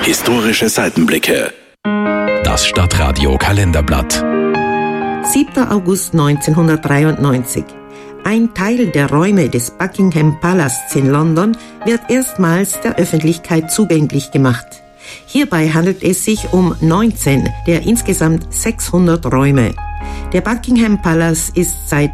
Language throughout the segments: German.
Historische Seitenblicke. Das Stadtradio Kalenderblatt. 7. August 1993. Ein Teil der Räume des Buckingham Palasts in London wird erstmals der Öffentlichkeit zugänglich gemacht. Hierbei handelt es sich um 19 der insgesamt 600 Räume. Der Buckingham Palace ist seit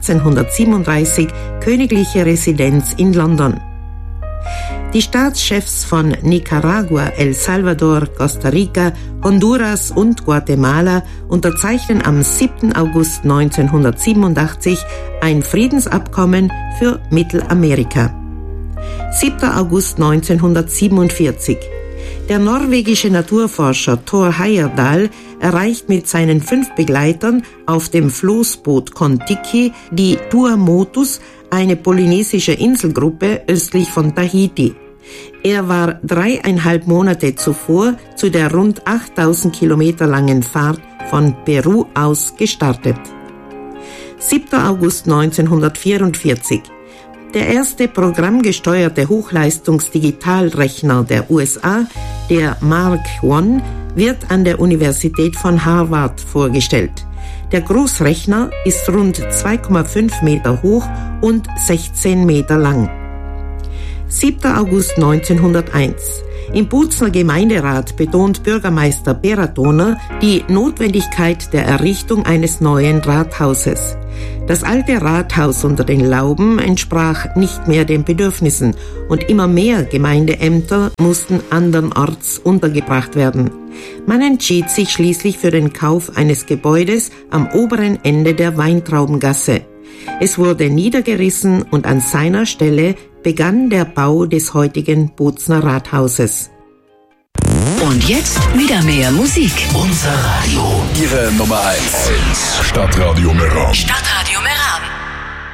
1837 königliche Residenz in London. Die Staatschefs von Nicaragua, El Salvador, Costa Rica, Honduras und Guatemala unterzeichnen am 7. August 1987 ein Friedensabkommen für Mittelamerika. 7. August 1947. Der norwegische Naturforscher Thor Heyerdahl erreicht mit seinen 5 Begleitern auf dem Floßboot Kon-Tiki die Tuamotus, eine polynesische Inselgruppe östlich von Tahiti. Er war 3,5 Monate zuvor zu der rund 8000 Kilometer langen Fahrt von Peru aus gestartet. 7. August 1944. Der erste programmgesteuerte Hochleistungs-Digitalrechner der USA, der Mark I, wird an der Universität von Harvard vorgestellt. Der Großrechner ist rund 2,5 Meter hoch und 16 Meter lang. 7. August 1901. Im Bozner Gemeinderat betont Bürgermeister Beratoner die Notwendigkeit der Errichtung eines neuen Rathauses. Das alte Rathaus unter den Lauben entsprach nicht mehr den Bedürfnissen und immer mehr Gemeindeämter mussten andernorts untergebracht werden. Man entschied sich schließlich für den Kauf eines Gebäudes am oberen Ende der Weintraubengasse. Es wurde niedergerissen und an seiner Stelle begann der Bau des heutigen Bozner Rathauses. Und jetzt wieder mehr Musik. Unser Radio. Ihre Nummer 1. Stadtradio Meran. Stadtradio